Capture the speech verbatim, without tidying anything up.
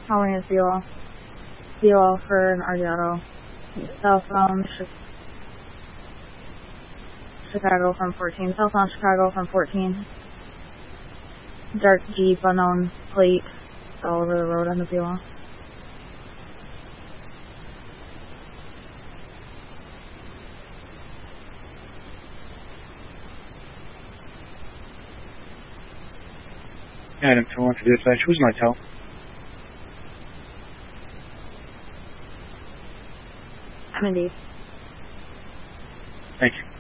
Calling is B O L. B O L for an Argento. Southbound Chi- Chicago from fourteen. Southbound Chicago from fourteen. Dark Jeep, unknown plate, all over the road on the B O L. Adam two one for dispatch. Who's Martel? I'm indeed. Thank you.